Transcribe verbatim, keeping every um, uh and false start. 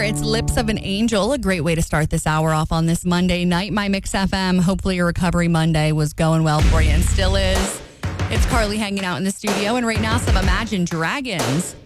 It's Lips of an Angel, a great way to start this hour off on this Monday night. My Mix F M. Hopefully your recovery Monday was going well for you and still is. It's Carly hanging out in the studio, and right now some Imagine Dragons